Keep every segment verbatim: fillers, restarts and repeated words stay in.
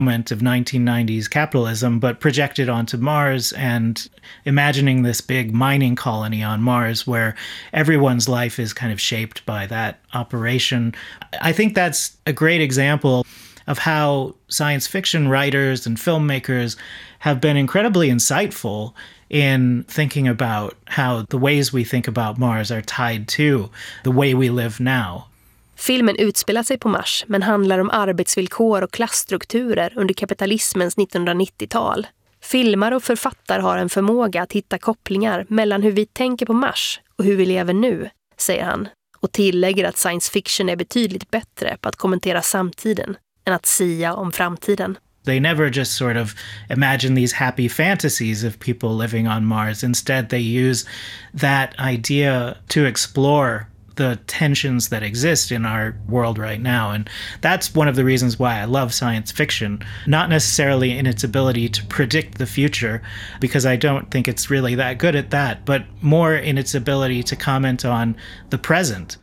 of nineteen nineties capitalism, but projected onto Mars and imagining this big mining colony on Mars where everyone's life is kind of shaped by that operation. I think that's a great example of how science fiction writers and filmmakers have been incredibly insightful in thinking about how the ways we think about Mars are tied to the way we live now. Filmen utspelar sig på Mars men handlar om arbetsvillkor och klassstrukturer under kapitalismens nittonhundranittiotal. Filmare och författare har en förmåga att hitta kopplingar mellan hur vi tänker på Mars och hur vi lever nu, säger han. Och tillägger att science fiction är betydligt bättre på att kommentera samtiden än att sia om framtiden. They never just sort of imagine these happy fantasies of people living on Mars. Instead, they use that idea to explore the tensions that exist in our world right now. And that's one of the reasons why I love science fiction, not necessarily in its ability to predict the future, because I don't think it's really that good at that, but more in its ability to comment on the present.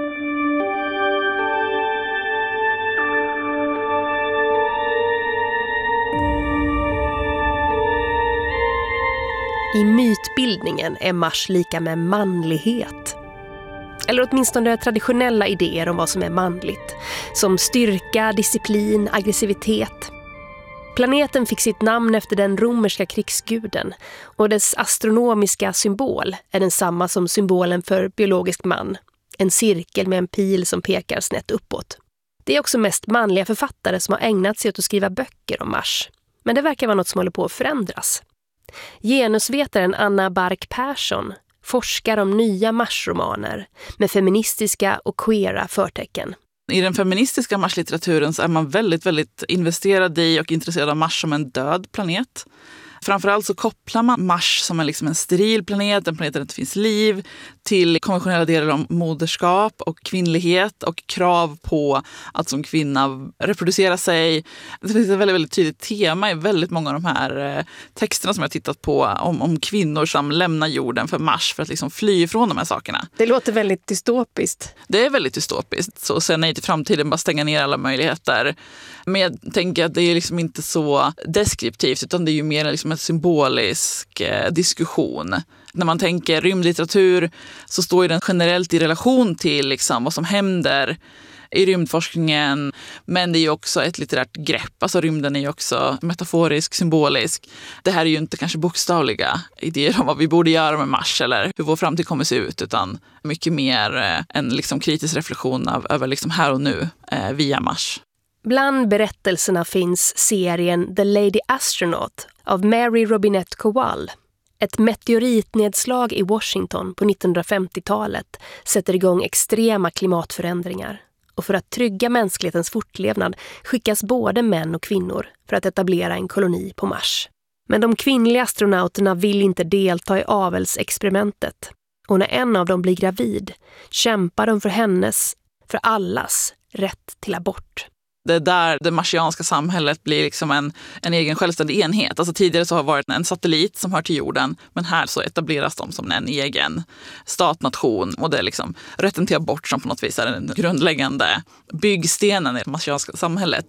I mytbildningen är Mars lika med manlighet. Eller åtminstone traditionella idéer om vad som är manligt. Som styrka, disciplin, aggressivitet. Planeten fick sitt namn efter den romerska krigsguden. Och dess astronomiska symbol är densamma som symbolen för biologisk man. En cirkel med en pil som pekar snett uppåt. Det är också mest manliga författare som har ägnat sig åt att skriva böcker om Mars. Men det verkar vara något som håller på att förändras. Genusvetaren Anna Bark Persson forskar om nya Mars-romaner med feministiska och queera förtecken. I den feministiska Mars-litteraturen så är man väldigt, väldigt investerad i och intresserad av Mars som en död planet. Framförallt så kopplar man Mars som en, liksom en steril planet, en planet där det inte finns liv, till konventionella delar om moderskap och kvinnlighet och krav på att som kvinna reproducera sig. Det finns ett väldigt, väldigt tydligt tema i väldigt många av de här texterna som jag har tittat på om, om kvinnor som lämnar jorden för Mars för att liksom fly från de här sakerna. Det låter väldigt dystopiskt. Det är väldigt dystopiskt. Så säga nej till framtiden, bara stänga ner alla möjligheter. Men jag tänker att det är liksom inte så deskriptivt, utan det är ju mer liksom en symbolisk eh, diskussion. När man tänker rymdlitteratur så står den generellt i relation till liksom vad som händer i rymdforskningen, men det är ju också ett litterärt grepp. Alltså rymden är ju också metaforisk, symbolisk. Det här är ju inte kanske bokstavliga idéer om vad vi borde göra med Mars eller hur vår framtid kommer se ut, utan mycket mer eh, en liksom kritisk reflektion av, över liksom här och nu eh, via Mars. Bland berättelserna finns serien The Lady Astronaut av Mary Robinette Kowal. Ett meteoritnedslag i Washington på nittonhundrafemtiotalet sätter igång extrema klimatförändringar. Och för att trygga mänsklighetens fortlevnad skickas både män och kvinnor för att etablera en koloni på Mars. Men de kvinnliga astronauterna vill inte delta i avelsexperimentet. Och när en av dem blir gravid kämpar de för hennes, för allas, rätt till abort. Det är där det marsianska samhället blir liksom en, en egen självständig enhet. Alltså tidigare så har det varit en satellit som hör till jorden, men här så etableras de som en egen statnation. Och det är liksom rätten till abort som på något vis är den grundläggande byggstenen i det marsianska samhället.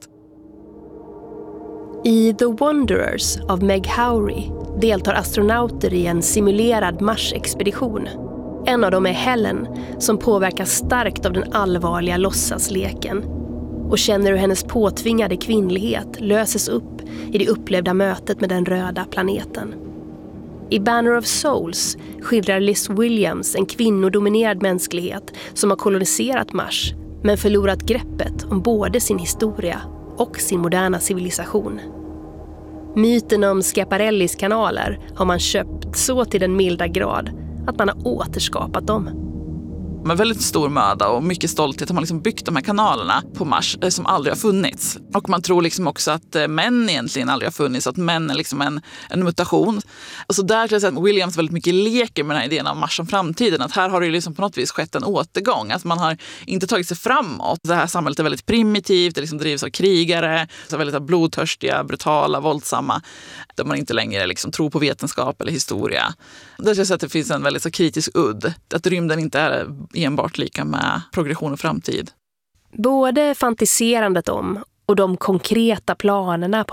I The Wanderers av Meg Howry deltar astronauter i en simulerad Mars-expedition. En av dem är Helen, som påverkas starkt av den allvarliga låtsasleken och känner hur hennes påtvingade kvinnlighet löses upp i det upplevda mötet med den röda planeten. I Banner of Souls skildrar Liz Williams en kvinnodominerad mänsklighet som har koloniserat Mars men förlorat greppet om både sin historia och sin moderna civilisation. Myten om Schiaparellis kanaler har man köpt så till den milda grad att man har återskapat dem. Med väldigt stor möda och mycket stolthet har man liksom byggt de här kanalerna på Mars som aldrig har funnits. Och man tror liksom också att män egentligen aldrig har funnits, att män är liksom en, en mutation. Och så där skulle jag säga att Williams väldigt mycket leker med den här idén av Mars som framtiden. Att här har det liksom på något vis skett en återgång. Att man har inte tagit sig framåt. Det här samhället är väldigt primitivt, det liksom drivs av krigare, så väldigt blodtörstiga, brutala, våldsamma. Där man inte längre liksom tror på vetenskap eller historia. Där skulle jag säga att det finns en väldigt så kritisk udd. Att rymden inte är enbart lika med progression och framtid. Både fantiserandet om och de konkreta planerna på